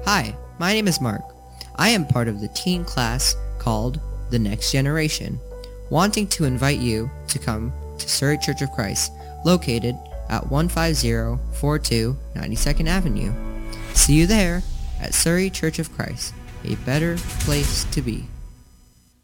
Hi, my name is Mark. I am part of the teen class called The Next Generation, wanting to invite you to come to Surrey Church of Christ, located at 15042 92nd Avenue. See you there at Surrey Church of Christ, a better place to be.